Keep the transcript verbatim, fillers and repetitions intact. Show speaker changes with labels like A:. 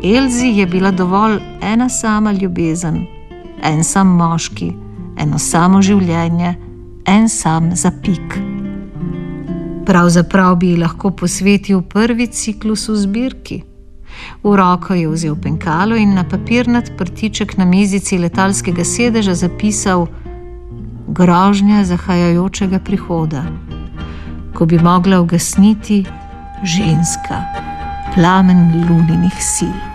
A: Elzi je bila dovolj ena sama ljubezen, en sam moški, eno samo življenje, en sam zapik. Pravzaprav bi ji lahko posvetil prvi ciklus v zbirki. V roko je vzel penkalo in na papirnat prtiček na mizici letalskega sedeža zapisal: grožnja zahajajočega prihoda. Ko bi mogla ugasniti ženska, plamen luninih sil.